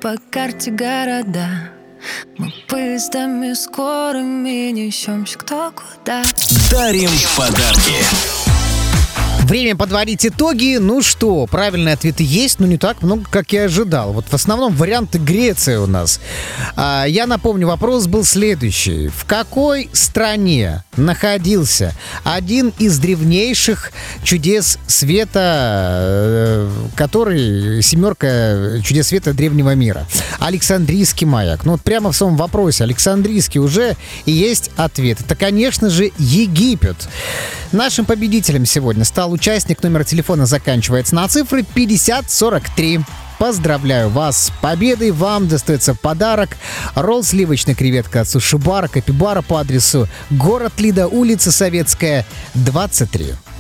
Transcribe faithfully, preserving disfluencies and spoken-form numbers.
по карте города. Мы поездами скорыми несемся кто куда. Дарим подарки. Время подводить итоги. Ну что, правильные ответы есть, но не так много, как я ожидал. Вот в основном варианты Греция у нас. А, я напомню, вопрос был следующий. В какой стране находился один из древнейших чудес света, который семерка чудес света древнего мира? Александрийский маяк. Ну вот прямо в самом вопросе Александрийский уже и есть ответ. Это, конечно же, Египет. Нашим победителем сегодня стал участник, номер телефона заканчивается на цифры пятьдесят сорок три. Поздравляю вас с победой. Вам достается подарок. Ролл сливочная креветка от суши-бара Капибара по адресу город Лида, улица Советская, двадцать три.